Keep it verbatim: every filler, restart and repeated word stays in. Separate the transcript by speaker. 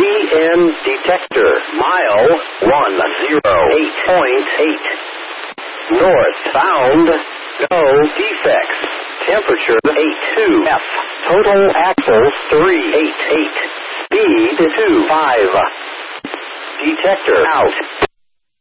Speaker 1: N detector. Mile one zero eight point eight. North bound. Go defects. Temperature eighty-two F. Total axles three eighty-eight. Speed two five. Detector out.